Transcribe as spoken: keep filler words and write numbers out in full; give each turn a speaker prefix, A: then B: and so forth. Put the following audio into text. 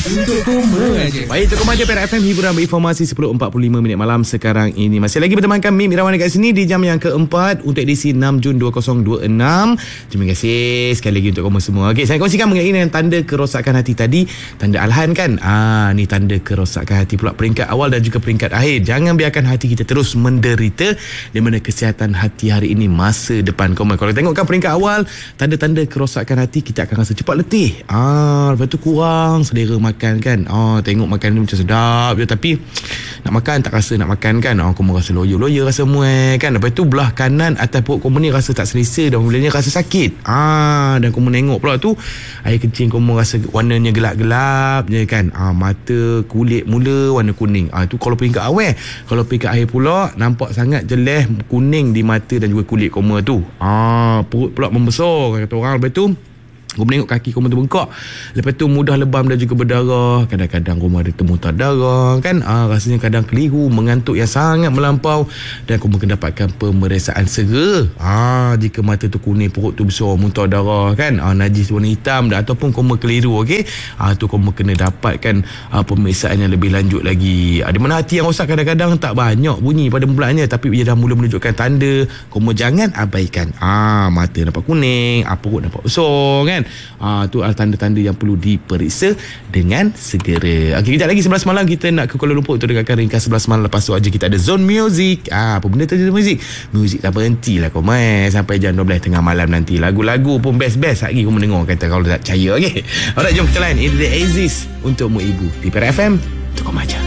A: Untuk koma aja. Baik, untuk koma aja Perak F M, hiburan berinformasi sepuluh empat puluh lima minit malam sekarang ini. Masih lagi berteman kami Mirawan dekat sini di jam yang keempat untuk edisi enam Jun dua ribu dua puluh enam. Terima kasih sekali lagi untuk koma semua. Okey, saya kongsikan mengenai dengan tanda kerosakan hati tadi. Tanda alhan kan? Ah, ni tanda kerosakan hati pula, peringkat awal dan juga peringkat akhir. Jangan biarkan hati kita terus menderita, di mana kesihatan hati hari ini masa depan koma. Kalau tengokkan peringkat awal, tanda-tanda kerosakan hati, kita akan rasa cepat letih. Ah, lepas tu kurang selera makan kan. Ah, tengok makan ni macam sedap je, tapi nak makan tak rasa nak makan kan. Ah, koma rasa loyo-loyo, rasa muai kan. Lepas tu belah kanan atas perut koma ni rasa tak selesa dan mulanya rasa sakit. Ah, dan koma tengok pula tu air kencing koma rasa warnanya gelap-gelap je kan. Ah, mata, kulit mula warna kuning. Ah, tu kalau peringkat awal. Kalau peringkat akhir pula nampak sangat jeleh kuning di mata dan juga kulit koma tu. Ah, perut pula membesar kata orang. Lepas tu koma tengok kaki koma tu bengkak. Lepas tu mudah lebam dan juga berdarah. Kadang-kadang koma ada temutan darah kan. Ah, rasanya kadang keliru, mengantuk yang sangat melampau, dan koma akan dapatkan pemeriksaan segera. Ah, jika mata tu kuning, perut tu besar, muntah darah kan. Ah, najis warna hitam dan ataupun koma keliru, okey. Ah, tu koma kena dapatkan ah, pemeriksaan yang lebih lanjut lagi. Ah, di mana hati yang rosak kadang-kadang tak banyak bunyi pada mulanya, tapi bila dah mula menunjukkan tanda, koma jangan abaikan. Ah, mata nampak kuning, ah, perut nampak besar kan. Ah, tu adalah tanda-tanda yang perlu diperiksa dengan segera. Okey, kejap lagi sebelas malam kita nak ke Kuala Lumpur untuk dengarkan ringkas sebelas malam. Lepas tu aja kita ada Zone Music. Ah, apa benda tu Zone Music? Muzik tak berhenti lah kau main sampai jam dua belas tengah malam nanti. Lagu-lagu pun best-best lagi kau mendengar kata kalau tak percaya. Okey. Alright, jom kita lain. Ini The Aziz untuk mu ibu di Perak F M. Untuk kau maja.